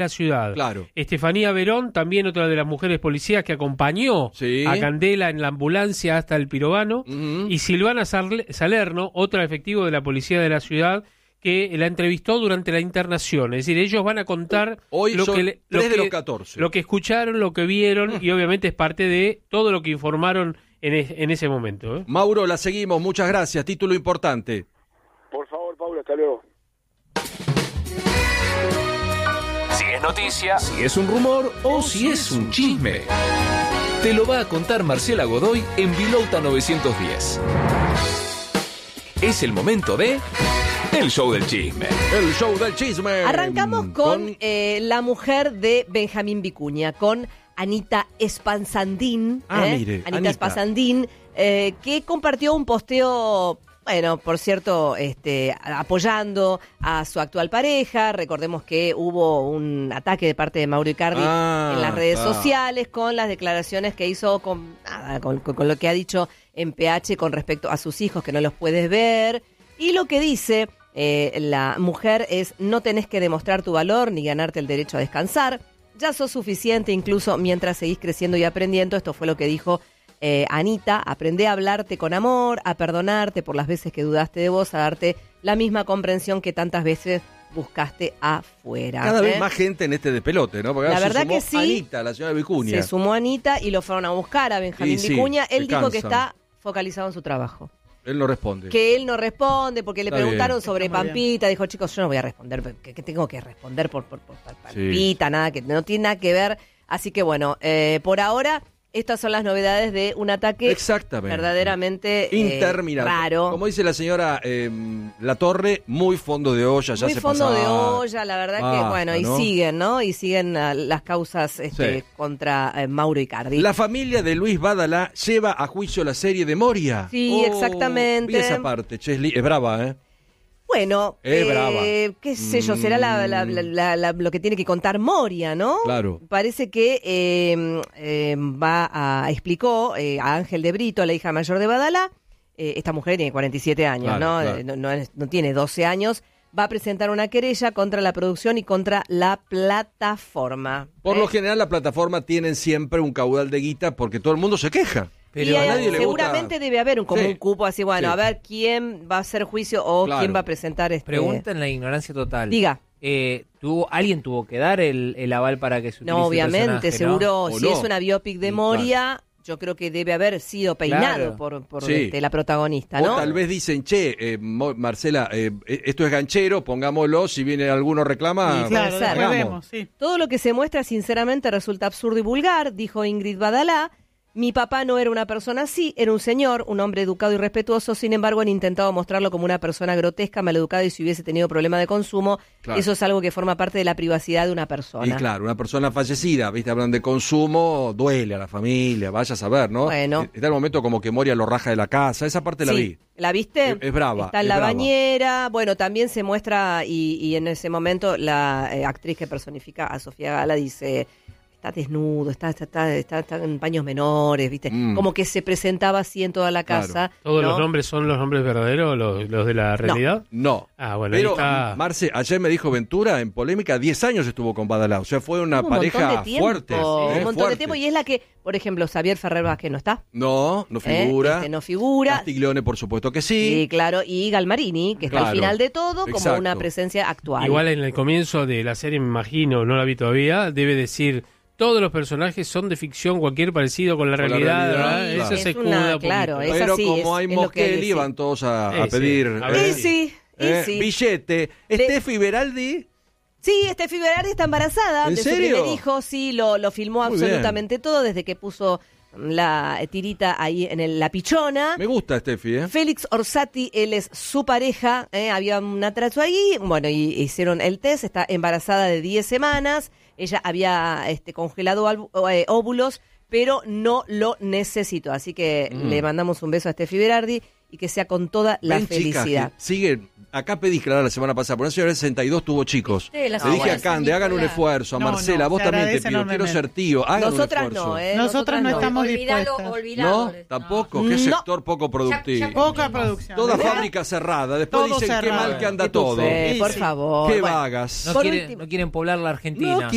la ciudad. Claro. Estefanía Verón, también otra de las mujeres policías que acompañó a Candela en la ambulancia hasta el Pirobano, y Silvana Salerno, otra efectivo de la policía de la ciudad, que la entrevistó durante la internación. Es decir, ellos van a contar hoy lo son que 3 de los 14. Lo que escucharon, lo que vieron, y obviamente es parte de todo lo que informaron en ese momento. Mauro, la seguimos, muchas gracias. Título importante. Por favor, Paulo, hasta luego. Si es noticia, si es un rumor o si es un chisme, te lo va a contar Marcela Godoy en Vilouta 910. Es el momento de El Show del Chisme. El Show del Chisme. Arrancamos con la mujer de Benjamín Vicuña, con Anita Espasandín. Mire, Anita Espasandín, que compartió un posteo, bueno, por cierto, apoyando a su actual pareja. Recordemos que hubo un ataque de parte de Mauro Icardi en las redes sociales, con las declaraciones que hizo con lo que ha dicho en PH con respecto a sus hijos, que no los puedes ver. Y lo que dice la mujer es: no tenés que demostrar tu valor ni ganarte el derecho a descansar. Ya sos suficiente incluso mientras seguís creciendo y aprendiendo. Esto fue lo que dijo Anita. Aprendé a hablarte con amor, a perdonarte por las veces que dudaste de vos, a darte la misma comprensión que tantas veces buscaste afuera. Cada vez más gente en este despelote, ¿no? Porque la ahora verdad se sumó que sí. Anita, la señora Vicuña. Se sumó Anita y lo fueron a buscar a Benjamín Vicuña. Él dijo que está focalizado en su trabajo. Él no responde. Que él no responde porque le preguntaron sobre Está muy Pampita. Dijo: chicos, yo no voy a responder. ¿Qué tengo que responder por Pampita? Nada, que no tiene nada que ver. Así que bueno, por ahora, estas son las novedades de un ataque verdaderamente interminable. Raro. Como dice la señora Latorre, muy fondo de olla, ya muy se fondo pasaba. de olla, la verdad que bueno, ¿no? y siguen, ¿no? Y siguen las causas contra Mauro Icardi. La familia de Luis Badalá lleva a juicio la serie de Moria. Sí, exactamente. Vi esa parte, Chesli, es brava, ¿eh? Bueno, brava. qué sé yo, será lo que tiene que contar Moria, ¿no? Claro. Parece que explicó a Ángel de Brito, la hija mayor de Badalá. Esta mujer tiene 47 años, claro, ¿no? Claro. No tiene 12 años. Va a presentar una querella contra la producción y contra la plataforma. Por lo general, la plataforma tienen siempre un caudal de guita porque todo el mundo se queja. Pero a nadie seguramente debe haber un cupo así, bueno, a ver quién va a hacer juicio o quién va a presentar Pregunta en la ignorancia total. Diga. ¿Alguien tuvo que dar el aval para que se utilice No, obviamente, el seguro, ¿no? si es una biopic de Moria, yo creo que debe haber sido peinado por la protagonista, ¿no? O tal vez dicen, Marcela, esto es ganchero, pongámoslo, si viene alguno reclama, claro, vemos, sí. Todo lo que se muestra sinceramente resulta absurdo y vulgar, dijo Ingrid Badalá. Mi papá no era una persona así, era un señor, un hombre educado y respetuoso. Sin embargo, han intentado mostrarlo como una persona grotesca, maleducada, y si hubiese tenido problema de consumo, eso es algo que forma parte de la privacidad de una persona. Y claro, una persona fallecida, ¿viste? Hablan de consumo, duele a la familia, vaya a saber, ¿no? Bueno. Está el momento como que Moria lo raja de la casa, esa parte la vi. ¿La viste? Es brava. Está en la bañera. Bueno, también se muestra, y en ese momento la actriz que personifica a Sofía Gala dice: está desnudo, está en paños menores, ¿viste? Como que se presentaba así en toda la casa. Claro. ¿Todos los nombres son los nombres verdaderos, los de la realidad? No. Ah, bueno, pero ahí está. Marce, ayer me dijo Ventura, en polémica, 10 años estuvo con Badalá. O sea, fue una pareja fuerte. Un montón de tiempo, y es la que, por ejemplo, Xavier Ferrer Vázquez no está. No figura. No figura. Castiglione, por supuesto que sí. Sí, claro. Y Galmarini, que está al final de todo, como una presencia actual. Igual en el comienzo de la serie, me imagino, no la vi todavía, debe decir: todos los personajes son de ficción, cualquier parecido con la realidad, ¿verdad? Claro. Eso se escuda. Claro, es pero así, como hay Mosqueli, van todos a pedir sí. billete. Steffi Beraldi. Sí, Steffi Berardi está embarazada. ¿En de serio? su primer hijo, sí, lo filmó Muy absolutamente todo, desde que puso la tirita ahí en la pichona. Me gusta Steffi, Félix Orsatti, él es su pareja, había un atraso ahí, bueno, y hicieron el test, está embarazada de 10 semanas, ella había congelado óvulos, pero no lo necesitó, así que le mandamos un beso a Steffi Berardi y que sea con toda la felicidad. Chicas, sigue, acá pedí declarar la semana pasada, por una señora de 62 tuvo chicos. Sí, le dije a Cande, hagan un esfuerzo, a Marcela, vos también te pido, quiero ser tío, hagan Nosotras un esfuerzo. Nosotras no estamos dispuestas. ¿No? Tampoco, qué sector poco productivo. Poca producción. Toda fábrica cerrada, después todo dicen cerrado. qué mal que anda todo. Por favor. Qué vagas. No quieren poblar la Argentina.